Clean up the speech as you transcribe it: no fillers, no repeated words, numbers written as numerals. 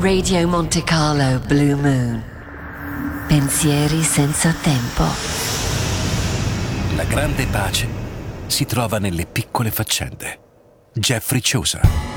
Radio Monte Carlo Blue Moon. Pensieri senza tempo. La grande pace si trova nelle piccole faccende. Jeffrey Chaucer.